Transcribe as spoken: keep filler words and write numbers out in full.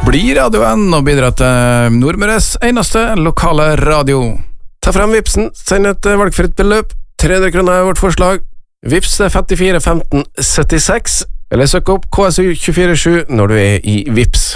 Bli radioen og bidra til Nordmøres eneste lokale radio. Ta frem vipsen, send et valgfritt beløp. tre hundre kroner er vårt forslag. Vips femtifire femten syttiseks, eller søk opp K S U to fire sju når du er i Vips.